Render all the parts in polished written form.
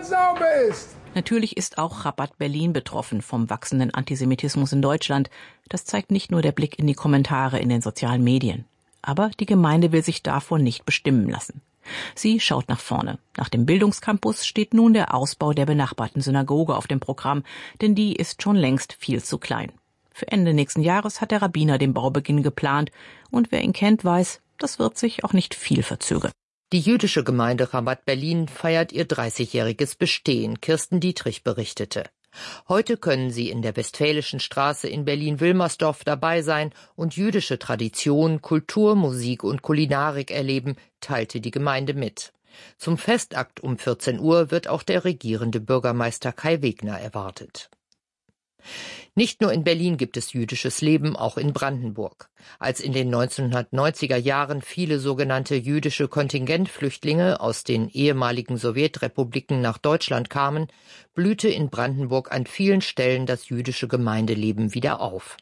sauber ist. Natürlich ist auch Chabad Berlin betroffen vom wachsenden Antisemitismus in Deutschland. Das zeigt nicht nur der Blick in die Kommentare in den sozialen Medien. Aber die Gemeinde will sich davon nicht bestimmen lassen. Sie schaut nach vorne. Nach dem Bildungscampus steht nun der Ausbau der benachbarten Synagoge auf dem Programm, denn die ist schon längst viel zu klein. Für Ende nächsten Jahres hat der Rabbiner den Baubeginn geplant und wer ihn kennt, weiß, das wird sich auch nicht viel verzögern. Die jüdische Gemeinde Chabad Berlin feiert ihr 30-jähriges Bestehen, Kirsten Dietrich berichtete. Heute können Sie in der Westfälischen Straße in Berlin-Wilmersdorf dabei sein und jüdische Tradition, Kultur, Musik und Kulinarik erleben, teilte die Gemeinde mit. Zum Festakt um 14 Uhr wird auch der regierende Bürgermeister Kai Wegner erwartet. Nicht nur in Berlin gibt es jüdisches Leben, auch in Brandenburg. Als in den 1990er Jahren viele sogenannte jüdische Kontingentflüchtlinge aus den ehemaligen Sowjetrepubliken nach Deutschland kamen, blühte in Brandenburg an vielen Stellen das jüdische Gemeindeleben wieder auf.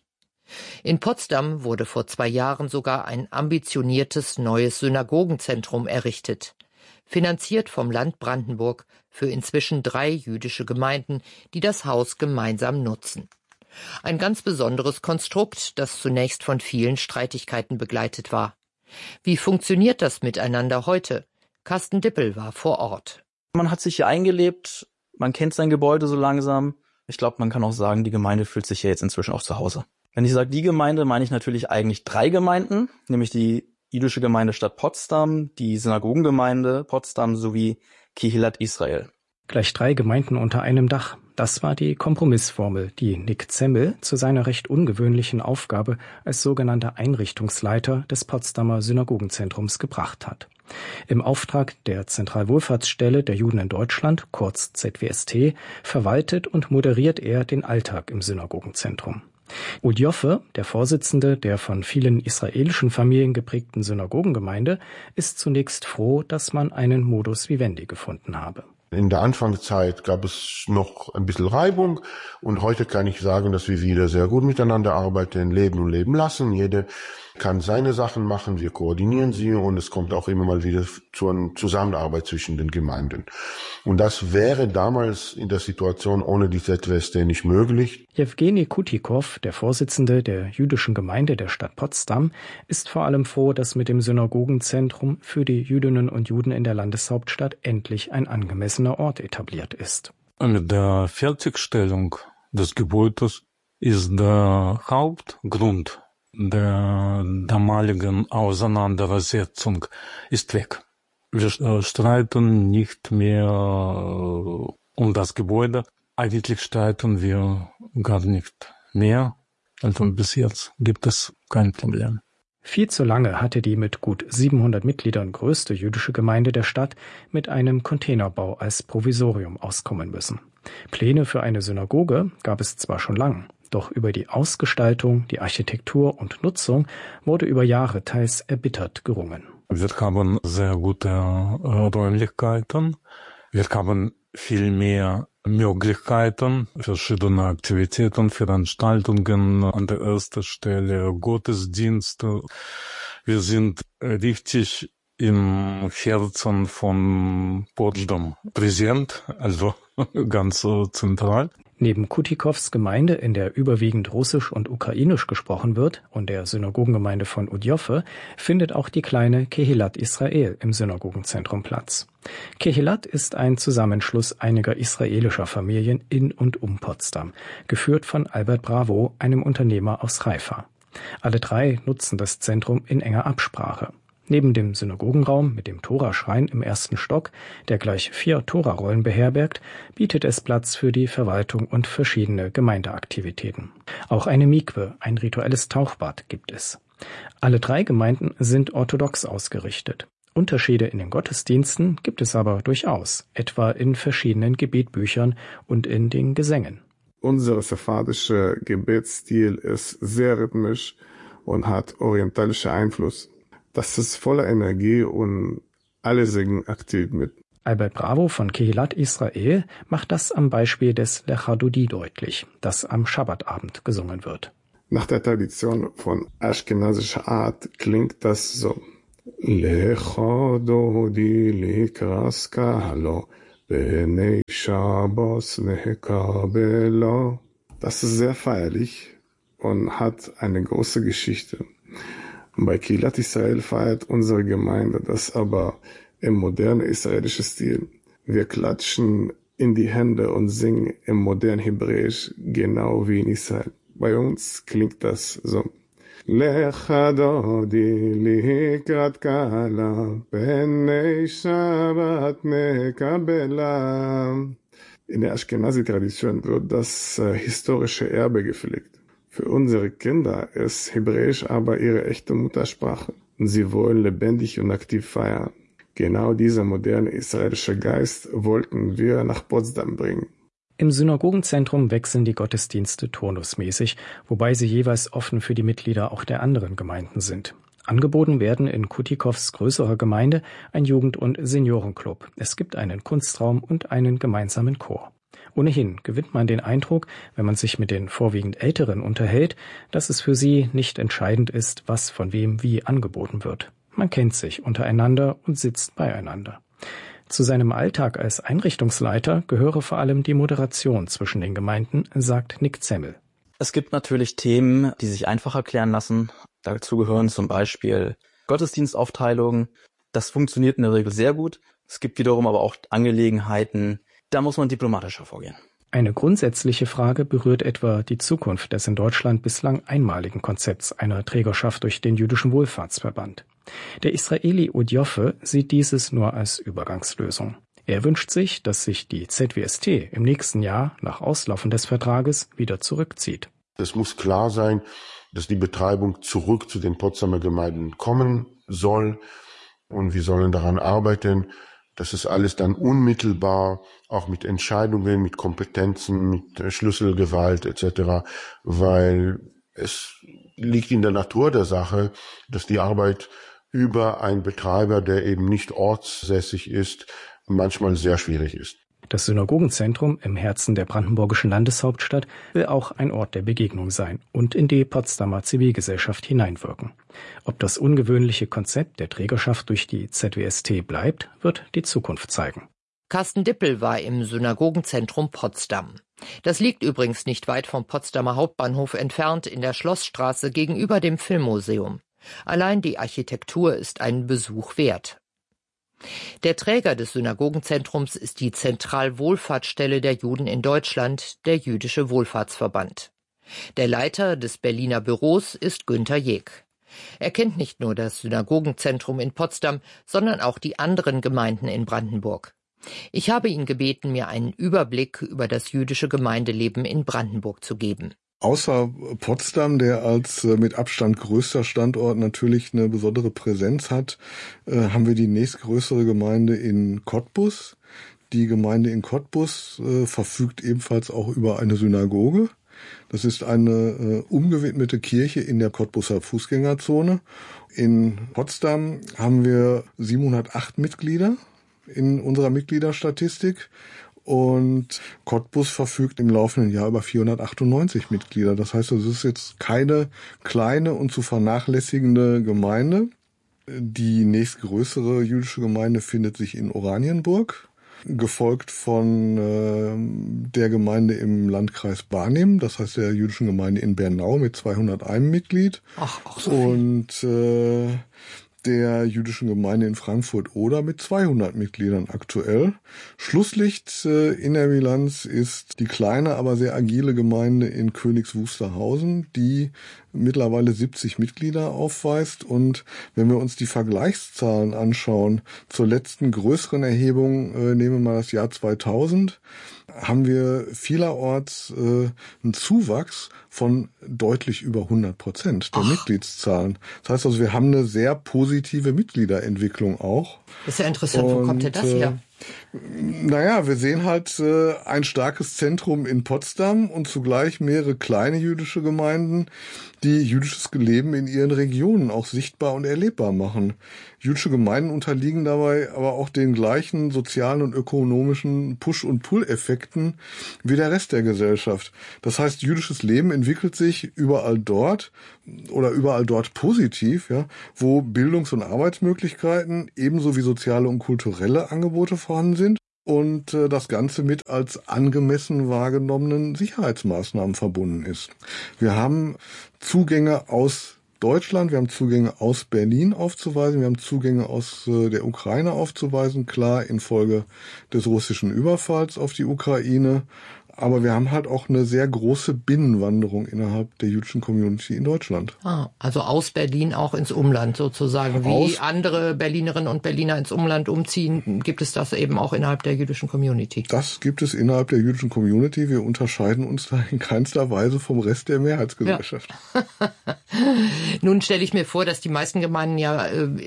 In Potsdam wurde vor 2 Jahren sogar ein ambitioniertes neues Synagogenzentrum errichtet. Finanziert vom Land Brandenburg für inzwischen 3 jüdische Gemeinden, die das Haus gemeinsam nutzen. Ein ganz besonderes Konstrukt, das zunächst von vielen Streitigkeiten begleitet war. Wie funktioniert das miteinander heute? Carsten Dippel war vor Ort. Man hat sich hier eingelebt, man kennt sein Gebäude so langsam. Ich glaube, man kann auch sagen, die Gemeinde fühlt sich hier jetzt inzwischen auch zu Hause. Wenn ich sage die Gemeinde, meine ich natürlich eigentlich 3 Gemeinden, nämlich die jüdische Gemeinde Stadt Potsdam, die Synagogengemeinde Potsdam sowie Kehilat Israel. Gleich 3 Gemeinden unter einem Dach. Das war die Kompromissformel, die Nick Zemmel zu seiner recht ungewöhnlichen Aufgabe als sogenannter Einrichtungsleiter des Potsdamer Synagogenzentrums gebracht hat. Im Auftrag der Zentralwohlfahrtsstelle der Juden in Deutschland, kurz ZWST, verwaltet und moderiert er den Alltag im Synagogenzentrum. Udjoffe, der Vorsitzende der von vielen israelischen Familien geprägten Synagogengemeinde, ist zunächst froh, dass man einen Modus vivendi gefunden habe. In der Anfangszeit gab es noch ein bisschen Reibung und heute kann ich sagen, dass wir wieder sehr gut miteinander arbeiten, leben und leben lassen. Jeder kann seine Sachen machen, wir koordinieren sie und es kommt auch immer mal wieder zu einer Zusammenarbeit zwischen den Gemeinden. Und das wäre damals in der Situation ohne die ZWST nicht möglich. Jewgeni Kutikow, der Vorsitzende der jüdischen Gemeinde der Stadt Potsdam, ist vor allem froh, dass mit dem Synagogenzentrum für die Jüdinnen und Juden in der Landeshauptstadt endlich ein angemessener Ort etabliert ist. Mit der Fertigstellung des Gebäudes ist der Hauptgrund der damaligen Auseinandersetzung ist weg. Wir streiten nicht mehr um das Gebäude. Eigentlich streiten wir gar nicht mehr. Also bis jetzt gibt es kein Problem. Viel zu lange hatte die mit gut 700 Mitgliedern größte jüdische Gemeinde der Stadt mit einem Containerbau als Provisorium auskommen müssen. Pläne für eine Synagoge gab es zwar schon lang, doch über die Ausgestaltung, die Architektur und Nutzung wurde über Jahre teils erbittert gerungen. Wir haben sehr gute Räumlichkeiten. Wir haben viel mehr Möglichkeiten, verschiedene Aktivitäten, Veranstaltungen, an der ersten Stelle Gottesdienste. Wir sind richtig im Herzen von Potsdam präsent, also ganz zentral. Neben Kutikows Gemeinde, in der überwiegend Russisch und Ukrainisch gesprochen wird, und der Synagogengemeinde von Udjoffe, findet auch die kleine Kehilat Israel im Synagogenzentrum Platz. Kehilat ist ein Zusammenschluss einiger israelischer Familien in und um Potsdam, geführt von Albert Bravo, einem Unternehmer aus Haifa. Alle 3 nutzen das Zentrum in enger Absprache. Neben dem Synagogenraum mit dem Toraschrein im 1. Stock, der gleich 4 Torarollen beherbergt, bietet es Platz für die Verwaltung und verschiedene Gemeindeaktivitäten. Auch eine Mikwe, ein rituelles Tauchbad, gibt es. Alle 3 Gemeinden sind orthodox ausgerichtet. Unterschiede in den Gottesdiensten gibt es aber durchaus, etwa in verschiedenen Gebetbüchern und in den Gesängen. Unser sephardischer Gebetsstil ist sehr rhythmisch und hat orientalischen Einfluss. Das ist voller Energie und alle singen aktiv mit. Albert Bravo von Kehilat Israel macht das am Beispiel des Lecha Dodi deutlich, das am Schabbatabend gesungen wird. Nach der Tradition von aschkenasischer Art klingt das so. Lecha Dodi likras kahalo, B'nei Shabbos nehekabela. Das ist sehr feierlich und hat eine große Geschichte. Bei Kehilat Israel feiert unsere Gemeinde das aber im modernen israelischen Stil. Wir klatschen in die Hände und singen im modernen Hebräisch genau wie in Israel. Bei uns klingt das so. Lecha dodi likrat kala, B'nei Shabbat nekabela. In der Ashkenazi-Tradition wird das historische Erbe gepflegt. Für unsere Kinder ist Hebräisch aber ihre echte Muttersprache. Und sie wollen lebendig und aktiv feiern. Genau dieser moderne israelische Geist wollten wir nach Potsdam bringen. Im Synagogenzentrum wechseln die Gottesdienste turnusmäßig, wobei sie jeweils offen für die Mitglieder auch der anderen Gemeinden sind. Angeboten werden in Kutikows größerer Gemeinde ein Jugend- und Seniorenclub. Es gibt einen Kunstraum und einen gemeinsamen Chor. Ohnehin gewinnt man den Eindruck, wenn man sich mit den vorwiegend Älteren unterhält, dass es für sie nicht entscheidend ist, was von wem wie angeboten wird. Man kennt sich untereinander und sitzt beieinander. Zu seinem Alltag als Einrichtungsleiter gehöre vor allem die Moderation zwischen den Gemeinden, sagt Nick Zemmel. Es gibt natürlich Themen, die sich einfach erklären lassen. Dazu gehören zum Beispiel Gottesdienstaufteilungen. Das funktioniert in der Regel sehr gut. Es gibt wiederum aber auch Angelegenheiten, da muss man diplomatischer vorgehen. Eine grundsätzliche Frage berührt etwa die Zukunft des in Deutschland bislang einmaligen Konzepts einer Trägerschaft durch den Jüdischen Wohlfahrtsverband. Der Israeli Udjoffe sieht dieses nur als Übergangslösung. Er wünscht sich, dass sich die ZWST im nächsten Jahr nach Auslaufen des Vertrages wieder zurückzieht. Es muss klar sein, dass die Betreibung zurück zu den Potsdamer Gemeinden kommen soll. Und wir sollen daran arbeiten, dass es alles dann unmittelbar, auch mit Entscheidungen, mit Kompetenzen, mit Schlüsselgewalt etc., weil es liegt in der Natur der Sache, dass die Arbeit über einen Betreiber, der eben nicht ortssässig ist, manchmal sehr schwierig ist. Das Synagogenzentrum im Herzen der brandenburgischen Landeshauptstadt will auch ein Ort der Begegnung sein und in die Potsdamer Zivilgesellschaft hineinwirken. Ob das ungewöhnliche Konzept der Trägerschaft durch die ZWST bleibt, wird die Zukunft zeigen. Carsten Dippel war im Synagogenzentrum Potsdam. Das liegt übrigens nicht weit vom Potsdamer Hauptbahnhof entfernt in der Schlossstraße gegenüber dem Filmmuseum. Allein die Architektur ist einen Besuch wert. Der Träger des Synagogenzentrums ist die Zentralwohlfahrtsstelle der Juden in Deutschland, der Jüdische Wohlfahrtsverband. Der Leiter des Berliner Büros ist Günter Jeek. Er kennt nicht nur das Synagogenzentrum in Potsdam, sondern auch die anderen Gemeinden in Brandenburg. Ich habe ihn gebeten, mir einen Überblick über das jüdische Gemeindeleben in Brandenburg zu geben. Außer Potsdam, der als mit Abstand größter Standort natürlich eine besondere Präsenz hat, haben wir die nächstgrößere Gemeinde in Cottbus. Die Gemeinde in Cottbus verfügt ebenfalls auch über eine Synagoge. Das ist eine umgewidmete Kirche in der Cottbuser Fußgängerzone. In Potsdam haben wir 708 Mitglieder in unserer Mitgliederstatistik. Und Cottbus verfügt im laufenden Jahr über 498 Mitglieder. Das heißt, es ist jetzt keine kleine und zu vernachlässigende Gemeinde. Die nächstgrößere jüdische Gemeinde findet sich in Oranienburg, gefolgt von der Gemeinde im Landkreis Barnim, das heißt der jüdischen Gemeinde in Bernau mit 201 Mitglied. Ach, auch so viel. Und der jüdischen Gemeinde in Frankfurt-Oder mit 200 Mitgliedern aktuell. Schlusslicht in der Bilanz ist die kleine, aber sehr agile Gemeinde in Königs Wusterhausen, die mittlerweile 70 Mitglieder aufweist. Und wenn wir uns die Vergleichszahlen anschauen, zur letzten größeren Erhebung, nehmen wir mal das Jahr 2000, haben wir vielerorts einen Zuwachs von deutlich über 100% der Mitgliedszahlen. Das heißt also, wir haben eine sehr positive Mitgliederentwicklung auch. Das ist ja interessant, wo kommt denn das her? Naja, wir sehen halt ein starkes Zentrum in Potsdam und zugleich mehrere kleine jüdische Gemeinden, die jüdisches Leben in ihren Regionen auch sichtbar und erlebbar machen. Jüdische Gemeinden unterliegen dabei aber auch den gleichen sozialen und ökonomischen Push- und Pull-Effekten wie der Rest der Gesellschaft. Das heißt, jüdisches Leben entwickelt sich überall dort positiv, ja, wo Bildungs- und Arbeitsmöglichkeiten ebenso wie soziale und kulturelle Angebote vorhanden sind. und das Ganze mit als angemessen wahrgenommenen Sicherheitsmaßnahmen verbunden ist. Wir haben Zugänge aus Deutschland, wir haben Zugänge aus Berlin aufzuweisen, wir haben Zugänge aus der Ukraine aufzuweisen, klar infolge des russischen Überfalls auf die Ukraine. Aber wir haben halt auch eine sehr große Binnenwanderung innerhalb der jüdischen Community in Deutschland. Also aus Berlin auch ins Umland sozusagen. Wie andere Berlinerinnen und Berliner ins Umland umziehen, gibt es das eben auch innerhalb der jüdischen Community? Das gibt es innerhalb der jüdischen Community. Wir unterscheiden uns da in keinster Weise vom Rest der Mehrheitsgesellschaft. Ja. Nun stelle ich mir vor, dass die meisten Gemeinden ja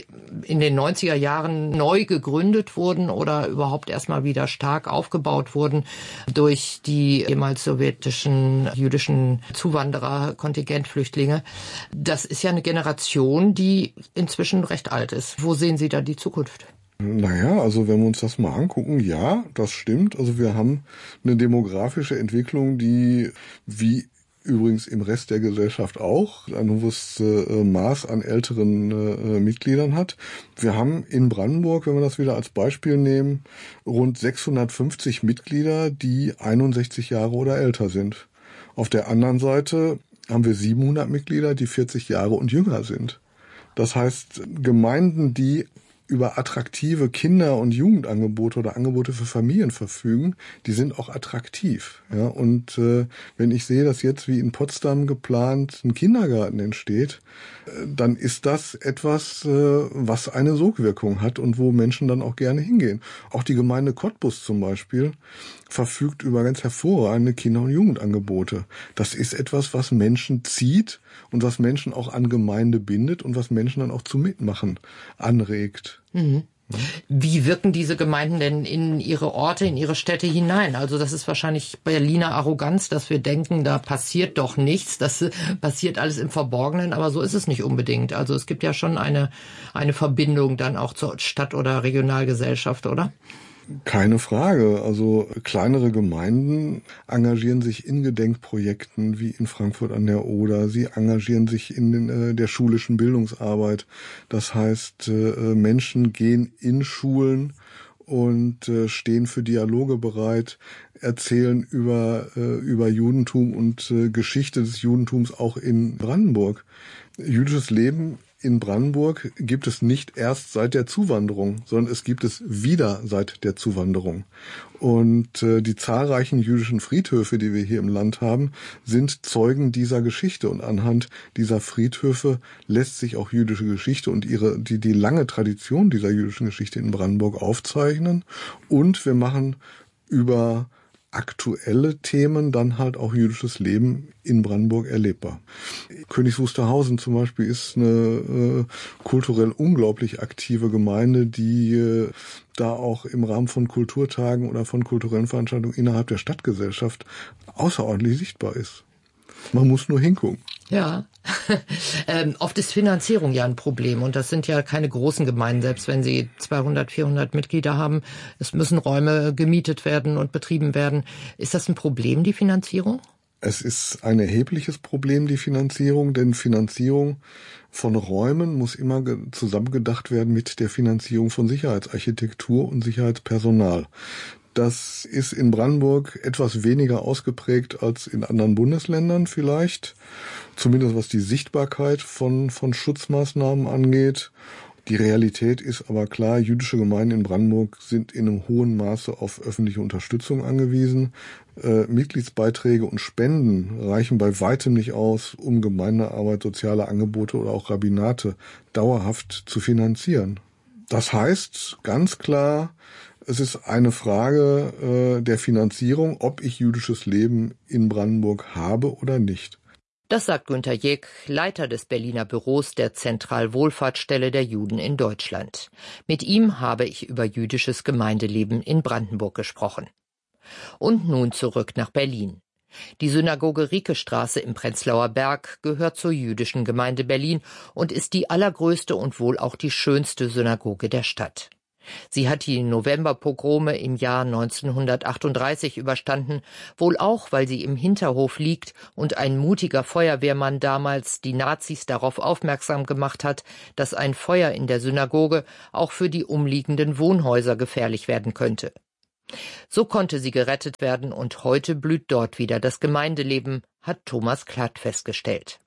in den 90er Jahren neu gegründet wurden oder überhaupt erstmal wieder stark aufgebaut wurden durch die ehemals sowjetischen jüdischen Zuwanderer, Kontingentflüchtlinge. Das ist ja eine Generation, die inzwischen recht alt ist. Wo sehen Sie da die Zukunft? Naja, also wenn wir uns das mal angucken, ja, das stimmt. Also wir haben eine demografische Entwicklung, die wie übrigens im Rest der Gesellschaft auch ein hohes Maß an älteren Mitgliedern hat. Wir haben in Brandenburg, wenn wir das wieder als Beispiel nehmen, rund 650 Mitglieder, die 61 Jahre oder älter sind. Auf der anderen Seite haben wir 700 Mitglieder, die 40 Jahre und jünger sind. Das heißt, Gemeinden, die über attraktive Kinder- und Jugendangebote oder Angebote für Familien verfügen, die sind auch attraktiv. Ja, und wenn ich sehe, dass jetzt wie in Potsdam geplant ein Kindergarten entsteht, dann ist das etwas, was eine Sogwirkung hat und wo Menschen dann auch gerne hingehen. Auch die Gemeinde Cottbus zum Beispiel verfügt über ganz hervorragende Kinder- und Jugendangebote. Das ist etwas, was Menschen zieht und was Menschen auch an Gemeinde bindet und was Menschen dann auch zum Mitmachen anregt. Mhm. Wie wirken diese Gemeinden denn in ihre Orte, in ihre Städte hinein? Also das ist wahrscheinlich Berliner Arroganz, dass wir denken, da passiert doch nichts, das passiert alles im Verborgenen, aber so ist es nicht unbedingt. Also es gibt ja schon eine Verbindung dann auch zur Stadt- oder Regionalgesellschaft, oder? Keine Frage. Also kleinere Gemeinden engagieren sich in Gedenkprojekten wie in Frankfurt an der Oder. Sie engagieren sich in der schulischen Bildungsarbeit. Das heißt, Menschen gehen in Schulen und stehen für Dialoge bereit, erzählen über Judentum und Geschichte des Judentums auch in Brandenburg. Jüdisches Leben in Brandenburg gibt es nicht erst seit der Zuwanderung, sondern es gibt es wieder seit der Zuwanderung. Und die zahlreichen jüdischen Friedhöfe, die wir hier im Land haben, sind Zeugen dieser Geschichte. Und anhand dieser Friedhöfe lässt sich auch jüdische Geschichte und die lange Tradition dieser jüdischen Geschichte in Brandenburg aufzeichnen. Und wir machen über aktuelle Themen dann halt auch jüdisches Leben in Brandenburg erlebbar. Königs Wusterhausen zum Beispiel ist eine kulturell unglaublich aktive Gemeinde, die da auch im Rahmen von Kulturtagen oder von kulturellen Veranstaltungen innerhalb der Stadtgesellschaft außerordentlich sichtbar ist. Man muss nur hingucken. Ja, oft ist Finanzierung ja ein Problem und das sind ja keine großen Gemeinden, selbst wenn sie 200, 400 Mitglieder haben. Es müssen Räume gemietet werden und betrieben werden. Ist das ein Problem, die Finanzierung? Es ist ein erhebliches Problem, die Finanzierung, denn Finanzierung von Räumen muss immer zusammengedacht werden mit der Finanzierung von Sicherheitsarchitektur und Sicherheitspersonal. Das ist in Brandenburg etwas weniger ausgeprägt als in anderen Bundesländern vielleicht, zumindest was die Sichtbarkeit von Schutzmaßnahmen angeht. Die Realität ist aber klar, jüdische Gemeinden in Brandenburg sind in einem hohen Maße auf öffentliche Unterstützung angewiesen. Mitgliedsbeiträge und Spenden reichen bei weitem nicht aus, um Gemeindearbeit, soziale Angebote oder auch Rabbinate dauerhaft zu finanzieren. Das heißt ganz klar, es ist eine Frage der Finanzierung, ob ich jüdisches Leben in Brandenburg habe oder nicht. Das sagt Günter Jeck, Leiter des Berliner Büros der Zentralwohlfahrtsstelle der Juden in Deutschland. Mit ihm habe ich über jüdisches Gemeindeleben in Brandenburg gesprochen. Und nun zurück nach Berlin. Die Synagoge Riekestraße im Prenzlauer Berg gehört zur jüdischen Gemeinde Berlin und ist die allergrößte und wohl auch die schönste Synagoge der Stadt. Sie hat die Novemberpogrome im Jahr 1938 überstanden, wohl auch, weil sie im Hinterhof liegt und ein mutiger Feuerwehrmann damals die Nazis darauf aufmerksam gemacht hat, dass ein Feuer in der Synagoge auch für die umliegenden Wohnhäuser gefährlich werden könnte. So konnte sie gerettet werden und heute blüht dort wieder das Gemeindeleben, hat Thomas Klatt festgestellt.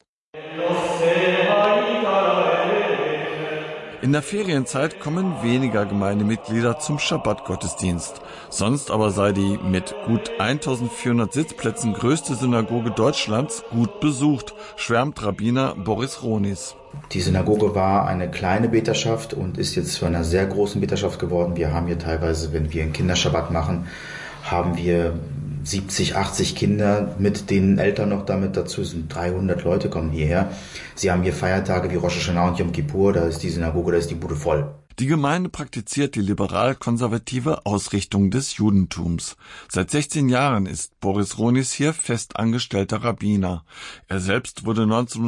In der Ferienzeit kommen weniger Gemeindemitglieder zum Schabbat-Gottesdienst. Sonst aber sei die mit gut 1400 Sitzplätzen größte Synagoge Deutschlands gut besucht, schwärmt Rabbiner Boris Ronis. Die Synagoge war eine kleine Beterschaft und ist jetzt zu einer sehr großen Beterschaft geworden. Wir haben hier teilweise, wenn wir einen Kinderschabbat machen, haben wir 70, 80 Kinder mit den Eltern noch damit dazu. Es sind 300 Leute kommen hierher. Sie haben hier Feiertage wie Rosh Hashanah und Yom Kippur. Da ist die Synagoge, da ist die Bude voll. Die Gemeinde praktiziert die liberal-konservative Ausrichtung des Judentums. Seit 16 Jahren ist Boris Ronis hier fest angestellter Rabbiner. Er selbst wurde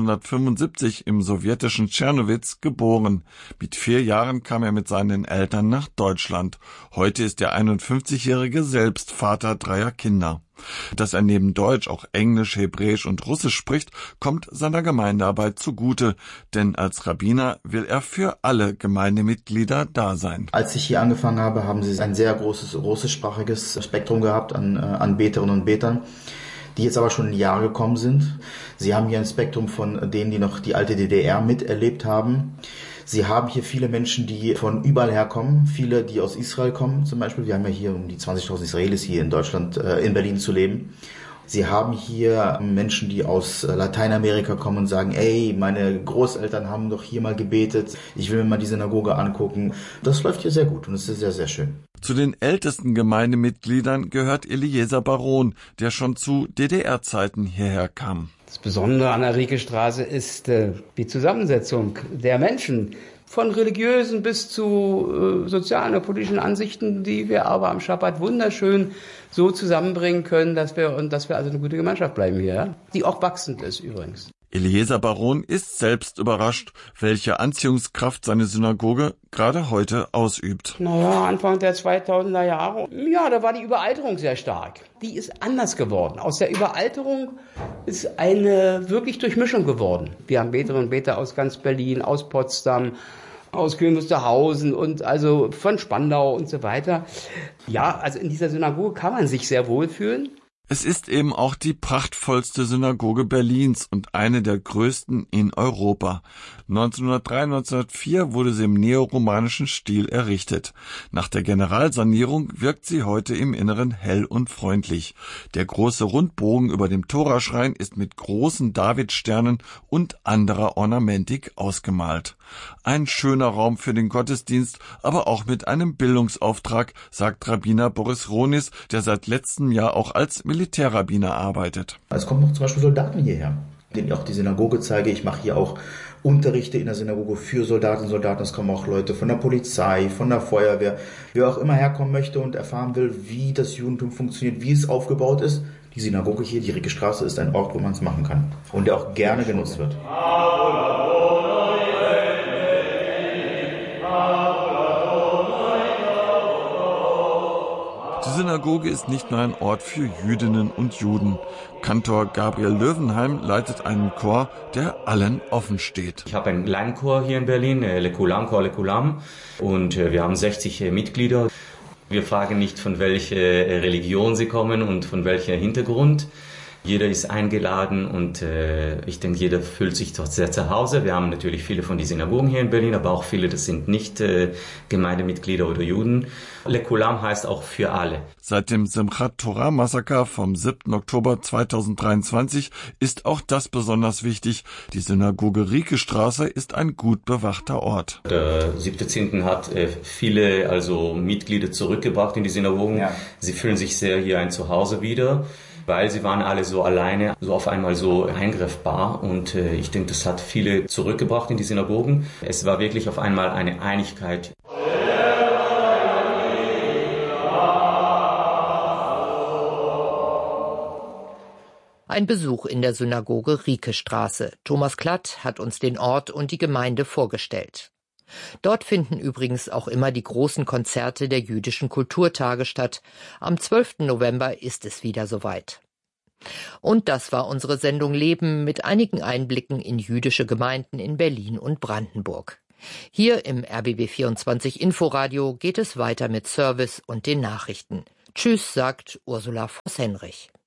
1975 im sowjetischen Tschernowitz geboren. Mit 4 Jahren kam er mit seinen Eltern nach Deutschland. Heute ist der 51-Jährige selbst Vater 3 Kinder. Dass er neben Deutsch auch Englisch, Hebräisch und Russisch spricht, kommt seiner Gemeindearbeit zugute, denn als Rabbiner will er für alle Gemeindemitglieder da sein. Als ich hier angefangen habe, haben sie ein sehr großes russischsprachiges Spektrum gehabt an Beterinnen und Betern, die jetzt aber schon in die Jahre gekommen sind. Sie haben hier ein Spektrum von denen, die noch die alte DDR miterlebt haben. Sie haben hier viele Menschen, die von überall herkommen, viele, die aus Israel kommen zum Beispiel. Wir haben ja hier um die 20.000 Israelis hier in Deutschland, in Berlin zu leben. Sie haben hier Menschen, die aus Lateinamerika kommen und sagen, ey, meine Großeltern haben doch hier mal gebetet, ich will mir mal die Synagoge angucken. Das läuft hier sehr gut und es ist sehr, sehr schön. Zu den ältesten Gemeindemitgliedern gehört Eliezer Baron, der schon zu DDR-Zeiten hierher kam. Das Besondere an der Riekestraße ist die Zusammensetzung der Menschen, von religiösen bis zu sozialen und politischen Ansichten, die wir aber am Schabbat wunderschön so zusammenbringen können, dass wir also eine gute Gemeinschaft bleiben hier, ja? Die auch wachsend ist übrigens. Eliezer Baron ist selbst überrascht, welche Anziehungskraft seine Synagoge gerade heute ausübt. Naja, Anfang der 2000er Jahre, ja, da war die Überalterung sehr stark. Die ist anders geworden. Aus der Überalterung ist eine wirklich Durchmischung geworden. Wir haben Beterinnen und Beter aus ganz Berlin, aus Potsdam, aus Königs-Wusterhausen und also von Spandau und so weiter. Ja, also in dieser Synagoge kann man sich sehr wohlfühlen. Es ist eben auch die prachtvollste Synagoge Berlins und eine der größten in Europa. 1903, 1904 wurde sie im neoromanischen Stil errichtet. Nach der Generalsanierung wirkt sie heute im Inneren hell und freundlich. Der große Rundbogen über dem Toraschrein ist mit großen Davidsternen und anderer Ornamentik ausgemalt. Ein schöner Raum für den Gottesdienst, aber auch mit einem Bildungsauftrag, sagt Rabbiner Boris Ronis, der seit letztem Jahr auch als Militärrabbiner arbeitet. Es kommen noch zum Beispiel Soldaten hierher, denen ich auch die Synagoge zeige. Ich mache hier auch Unterrichte in der Synagoge für Soldaten und Soldaten. Es kommen auch Leute von der Polizei, von der Feuerwehr, wer auch immer herkommen möchte und erfahren will, wie das Judentum funktioniert, wie es aufgebaut ist. Die Synagoge hier, die Riekestraße, ist ein Ort, wo man es machen kann und der auch gerne genutzt wird. Die Synagoge ist nicht nur ein Ort für Jüdinnen und Juden. Kantor Gabriel Löwenheim leitet einen Chor, der allen offen steht. Ich habe einen kleinen Chor hier in Berlin, Lekulam, Chor Lekulam, und wir haben 60 Mitglieder. Wir fragen nicht, von welcher Religion sie kommen und von welchem Hintergrund. Jeder ist eingeladen und ich denke, jeder fühlt sich dort sehr zu Hause. Wir haben natürlich viele von den Synagogen hier in Berlin, aber auch viele, das sind nicht Gemeindemitglieder oder Juden. Lekulam heißt auch für alle. Seit dem Simchat Torah Massaker vom 7. Oktober 2023 ist auch das besonders wichtig. Die Synagoge Riekestraße ist ein gut bewachter Ort. Der 7.10. hat viele Mitglieder zurückgebracht in die Synagogen. Ja. Sie fühlen sich sehr hier ein Zuhause wieder, weil sie waren alle so alleine, so auf einmal so eingreifbar. Und ich denke, das hat viele zurückgebracht in die Synagogen. Es war wirklich auf einmal eine Einigkeit. Ein Besuch in der Synagoge Riekestraße. Thomas Klatt hat uns den Ort und die Gemeinde vorgestellt. Dort finden übrigens auch immer die großen Konzerte der jüdischen Kulturtage statt. Am 12. November ist es wieder soweit. Und das war unsere Sendung Leben mit einigen Einblicken in jüdische Gemeinden in Berlin und Brandenburg. Hier im RBB 24 Inforadio geht es weiter mit Service und den Nachrichten. Tschüss, sagt Ursula Voss-Henrich.